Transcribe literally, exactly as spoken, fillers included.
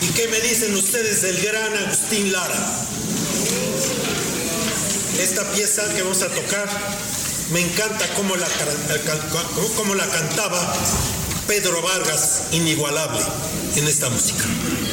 ¿Y qué me dicen ustedes del gran Agustín Lara? Esta pieza que vamos a tocar, me encanta cómo la, cómo la cantaba Pedro Vargas, inigualable en esta música.